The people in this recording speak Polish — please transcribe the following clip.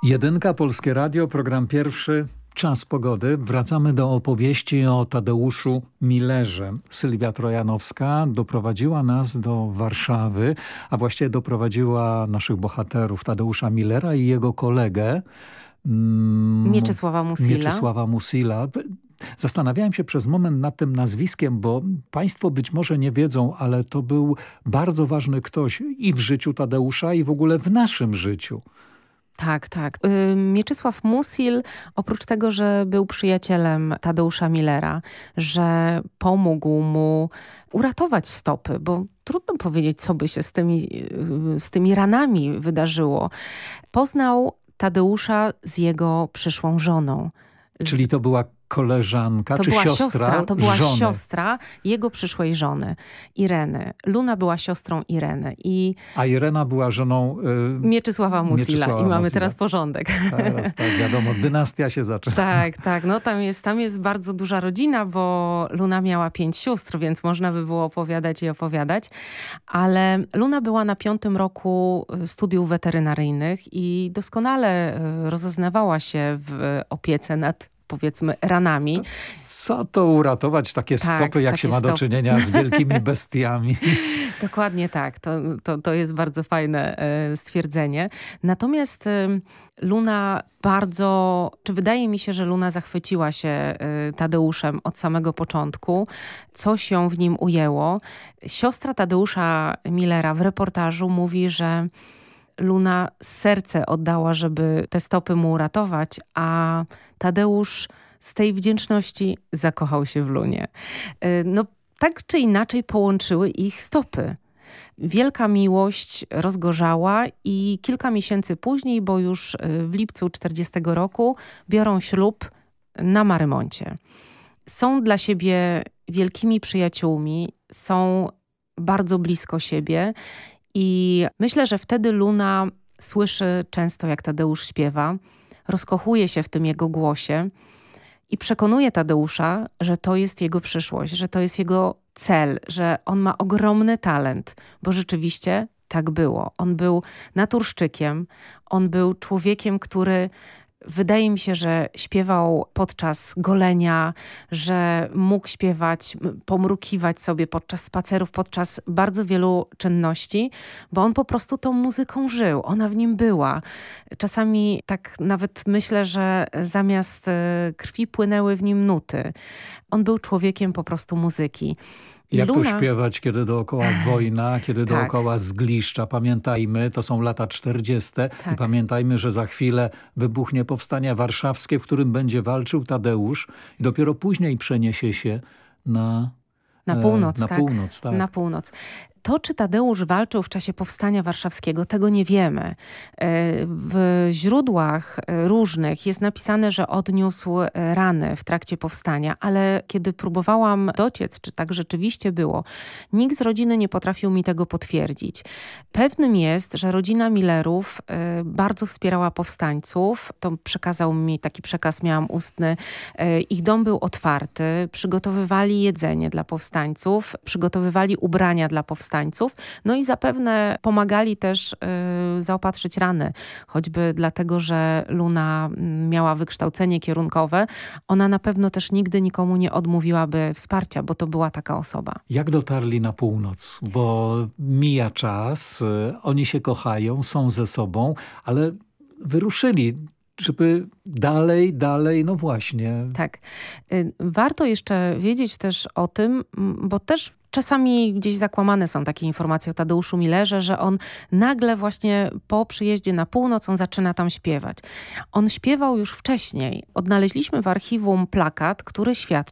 Jedynka, Polskie Radio, program pierwszy, Czas Pogody. Wracamy do opowieści o Tadeuszu Millerze. Sylwia Trojanowska doprowadziła nas do Warszawy, a właściwie doprowadziła naszych bohaterów Tadeusza Millera i jego kolegę Mieczysława Musila. Zastanawiałem się przez moment nad tym nazwiskiem, bo państwo być może nie wiedzą, ale to był bardzo ważny ktoś i w życiu Tadeusza, i w ogóle w naszym życiu. Tak, tak. Mieczysław Musil, oprócz tego, że był przyjacielem Tadeusza Millera, że pomógł mu uratować stopy, bo trudno powiedzieć, co by się z tymi ranami wydarzyło. Poznał Tadeusza z jego przyszłą żoną. Czyli to była koleżanka czy siostra? To była żony. siostra jego przyszłej żony, Ireny. Luna była siostrą Ireny. A Irena była żoną Mieczysława Musila. I mamy teraz porządek. Teraz tak, wiadomo, dynastia się zaczyna. Tak. No tam jest bardzo duża rodzina, bo Luna miała 5 sióstr, więc można by było opowiadać i opowiadać. Ale Luna była na 5. roku studiów weterynaryjnych i doskonale rozeznawała się w opiece nad, powiedzmy, ranami. Co to uratować takie stopy, jak się ma do czynienia z wielkimi bestiami? Dokładnie tak. To jest bardzo fajne stwierdzenie. Natomiast Luna wydaje mi się, że Luna zachwyciła się Tadeuszem od samego początku. Coś ją w nim ujęło. Siostra Tadeusza Millera w reportażu mówi, że Luna serce oddała, żeby te stopy mu uratować, a Tadeusz z tej wdzięczności zakochał się w Lunie. No, tak czy inaczej połączyły ich stopy. Wielka miłość rozgorzała i kilka miesięcy później, bo już w lipcu 40 roku, biorą ślub na Marymoncie. Są dla siebie wielkimi przyjaciółmi, są bardzo blisko siebie i myślę, że wtedy Luna słyszy często, jak Tadeusz śpiewa, rozkochuje się w tym jego głosie i przekonuje Tadeusza, że to jest jego przyszłość, że to jest jego cel, że on ma ogromny talent, bo rzeczywiście tak było. On był naturszczykiem, on był człowiekiem, który wydaje mi się, że śpiewał podczas golenia, że mógł śpiewać, pomrukiwać sobie podczas spacerów, podczas bardzo wielu czynności, bo on po prostu tą muzyką żył. Ona w nim była. Czasami tak nawet myślę, że zamiast krwi płynęły w nim nuty. On był człowiekiem po prostu muzyki. Jak tu śpiewać, kiedy dookoła wojna, kiedy dookoła zgliszcza. Pamiętajmy, to są lata 40. I pamiętajmy, że za chwilę wybuchnie powstanie warszawskie, w którym będzie walczył Tadeusz i dopiero później przeniesie się na północ. Na północ. To, czy Tadeusz walczył w czasie powstania warszawskiego, tego nie wiemy. W źródłach różnych jest napisane, że odniósł rany w trakcie powstania, ale kiedy próbowałam dociec, czy tak rzeczywiście było, nikt z rodziny nie potrafił mi tego potwierdzić. Pewnym jest, że rodzina Millerów bardzo wspierała powstańców. To przekazał mi, taki przekaz miałam ustny. Ich dom był otwarty, przygotowywali jedzenie dla powstańców, przygotowywali ubrania dla powstańców, no i zapewne pomagali też zaopatrzyć rany, choćby dlatego, że Luna miała wykształcenie kierunkowe. Ona na pewno też nigdy nikomu nie odmówiłaby wsparcia, bo to była taka osoba. Jak dotarli na północ? Bo mija czas, oni się kochają, są ze sobą, ale wyruszyli, żeby dalej, no właśnie. Tak. Warto jeszcze wiedzieć też o tym, bo też czasami gdzieś zakłamane są takie informacje o Tadeuszu Millerze, że on nagle właśnie po przyjeździe na północ on zaczyna tam śpiewać. On śpiewał już wcześniej. Odnaleźliśmy w archiwum plakat, który świadczy,